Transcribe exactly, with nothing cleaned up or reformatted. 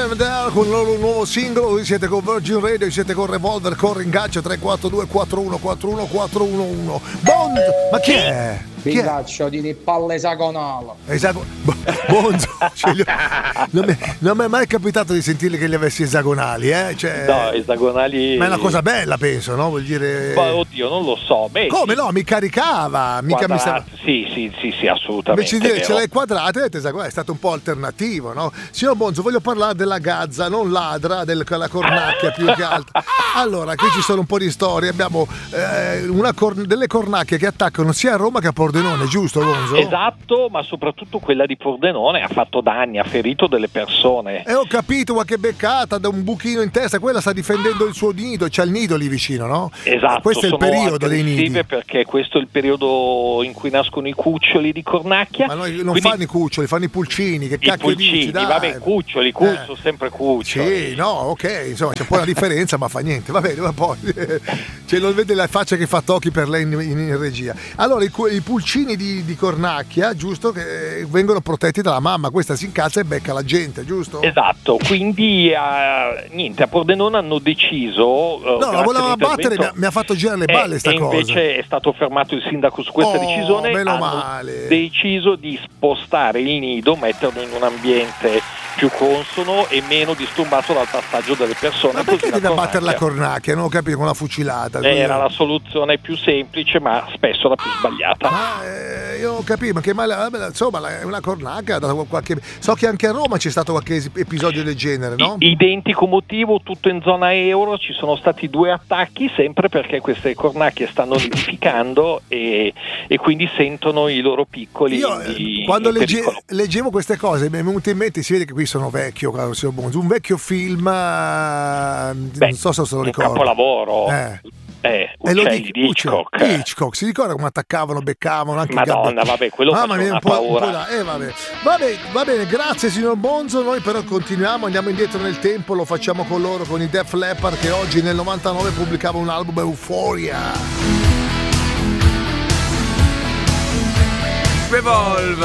Lavender con il loro nuovo singolo. Voi siete con Virgin Radio, siete con Revolver, corre in gaccio tre quattro due quattro uno quattro uno quattro uno uno. Bond, ma chi è? Pingaccio di palla esagonale. Esatto. Bonzo, cioè, non, mi, non mi è mai capitato di sentirli che li avessi esagonali, eh? Cioè, no, esagonali. Ma è una cosa bella, penso, no? Vuol dire. Ma oddio, non lo so. Beh, come sì. no? Mi caricava, mica mi stava. Sì, sì, sì, sì, assolutamente. Invece di dire ce l'hai quadrate, è stato un po' alternativo, no? Signor Bonzo, voglio parlare della gazza, non ladra, della cornacchia più che altro. Allora, qui ci sono un po' di storie. Abbiamo eh, una cor- delle cornacchie che attaccano sia a Roma che a Pordenone, giusto, Bonzo? Esatto, ma soprattutto quella di Pordenone ha fatto danni, ha ferito delle persone. E ho capito, qualche beccata da un buchino in testa, quella sta difendendo il suo nido, c'è il nido lì vicino, no? Esatto, questo è il periodo dei nidi. Perché questo è il periodo in cui nascono i cuccioli di cornacchia. Ma noi non Quindi... fanno i cuccioli, fanno i pulcini, che I cacchio pulcini, dici? Dai. Vabbè, cuccioli, cuccio, eh. sempre cuccioli. Sì, no, ok, insomma c'è un po' una differenza, ma fa niente, va bene, ma poi cioè, non vede la faccia che fa tocchi per lei in, in, in regia. Allora, i, i pulcini di, di cornacchia, giusto, che vengono protetti dalla mamma, questa si incalza e becca la gente, giusto? Esatto, quindi uh, niente, a Pordenone hanno deciso uh, no, la voleva battere, mi ha, mi ha fatto girare le balle eh, sta e cosa. Invece è stato fermato il sindaco su questa oh, decisione, meno hanno male. deciso di spostare il nido, metterlo in un ambiente più consono e meno disturbato dal passaggio delle persone. Ma perché deve battere la cornacchia? Non ho capito, con la fucilata. Era la soluzione più semplice, ma spesso la più sbagliata. Ma eh, io ho capito, ma che male, insomma, è una cornacchia. Qualche... So che anche a Roma c'è stato qualche episodio del genere, no? I, identico motivo, tutto in zona euro, ci sono stati due attacchi, sempre perché queste cornacchie stanno nidificando e, e quindi sentono i loro piccoli. Io di, quando legge, leggevo queste cose mi è venuto in mente, si vede che qui sono vecchio, caro signor Bonzo, un vecchio film, Beh, non so se se lo ricordo. Un capolavoro. Eh. Eh, uccelli di Hitchcock. Hitchcock, si ricorda come attaccavano, beccavano anche Madonna, vabbè, quello Mamma faceva mia, una un po', paura. un po' da, eh, vabbè. Vabbè, va bene, grazie signor Bonzo, noi però continuiamo, andiamo indietro nel tempo, lo facciamo con loro, con i Def Leppard, che oggi nel novantanove pubblicava un album, Euphoria. Revolver.